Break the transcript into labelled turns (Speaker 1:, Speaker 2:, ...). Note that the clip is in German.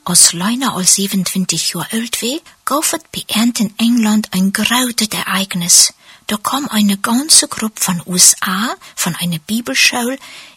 Speaker 1: als kleiner als 27 Jahre alt war, gab es bei Ernst in England ein grauses Ereignis. Da kam eine ganze Gruppe von USA, von einer Bibelschule,